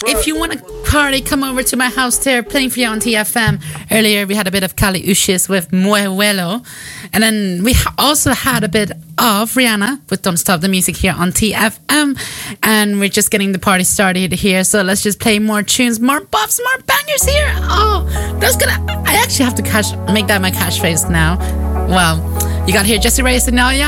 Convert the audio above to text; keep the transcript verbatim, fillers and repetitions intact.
if you want to party, come over to my house there, playing for you on T F M. Earlier we had a bit of Kali Uchis with Muehuelo, and then we ha- also had a bit of Rihanna with Don't Stop the Music here on T F M, and we're just getting the party started here, so let's just play more tunes, more buffs, more bangers here. Oh, that's gonna, I actually have to cash, make that my catchphrase now. Well, you got here Jessie Reyes and now, yeah.